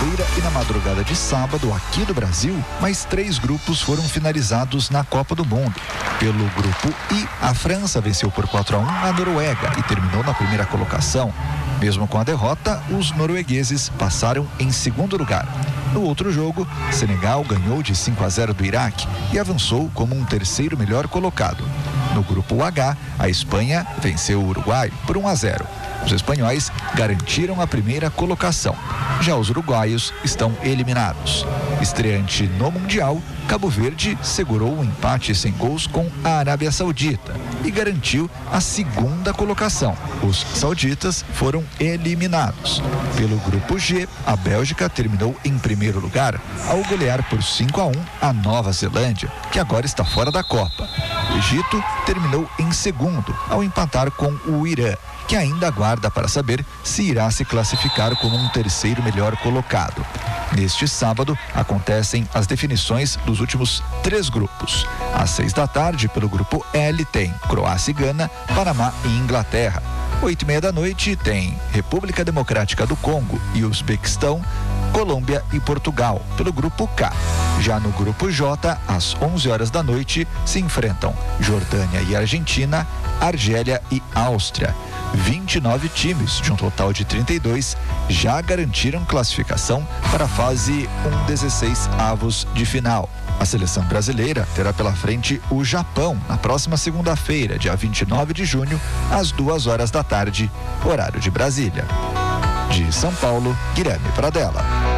sexta-feira e na madrugada de sábado, aqui do Brasil, mais 3 grupos foram finalizados na Copa do Mundo. Pelo grupo I, a França venceu por 4-1 a Noruega e terminou na primeira colocação. Mesmo com a derrota, os noruegueses passaram em segundo lugar. No outro jogo, Senegal ganhou de 5-0 do Iraque e avançou como um terceiro melhor colocado. No grupo H, a Espanha venceu o Uruguai por 1-0. Os espanhóis garantiram a primeira colocação. Já os uruguaios estão eliminados. Estreante no Mundial, Cabo Verde segurou o empate sem gols com a Arábia Saudita e garantiu a segunda colocação. Os sauditas foram eliminados. Pelo grupo G, a Bélgica terminou em primeiro lugar ao golear por 5-1 a Nova Zelândia, que agora está fora da Copa. O Egito terminou em segundo ao empatar com o Irã, que ainda aguarda para saber se irá se classificar como um terceiro melhor colocado. Neste sábado, acontecem as definições dos últimos 3 grupos. Às 6 da tarde, pelo grupo L, tem Croácia e Gana, Panamá e Inglaterra. 8h30 da noite, tem República Democrática do Congo e Uzbequistão, Colômbia e Portugal, pelo grupo K. Já no grupo J, às 11 horas da noite, se enfrentam Jordânia e Argentina, Argélia e Áustria. 29 times, de um total de 32, já garantiram classificação para a fase 1/16avos de final. A seleção brasileira terá pela frente o Japão na próxima segunda-feira, dia 29 de junho, às 2 horas da tarde, horário de Brasília. De São Paulo, Guilherme Pradella.